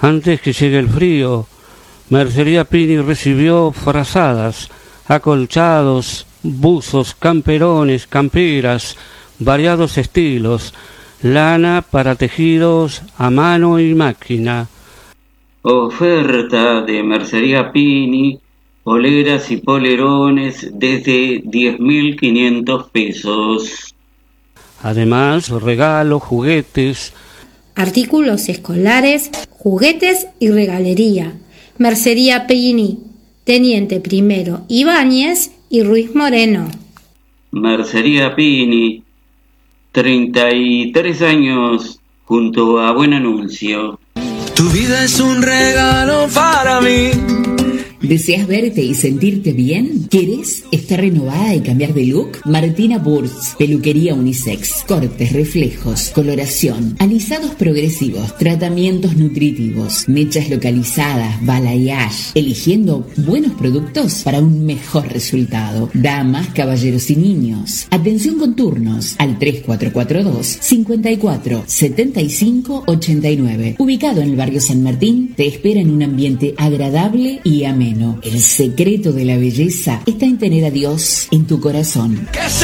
Antes que llegue el frío, Mercería Pini recibió frazadas, acolchados, buzos, camperones, camperas, variados estilos, lana para tejidos a mano y máquina. Oferta de Mercería Pini, poleras y polerones desde 10.500 pesos. Además, regalos, juguetes, artículos escolares, juguetes y regalería. Mercería Pini, Teniente Primero Ibáñez y Ruiz Moreno. Mercería Pini, 33 años junto a Buen Anuncio. Tu vida es un regalo para mí. ¿Deseas verte y sentirte bien? ¿Querés estar renovada y cambiar de look? Martina Burz, peluquería unisex, cortes, reflejos, coloración, alisados progresivos, tratamientos nutritivos, mechas localizadas, balayage, eligiendo buenos productos para un mejor resultado. Damas, caballeros y niños. Atención con turnos al 3442 54 75 89. Ubicado en el barrio San Martín, te espera en un ambiente agradable y ameno. El secreto de la belleza está en tener a Dios en tu corazón.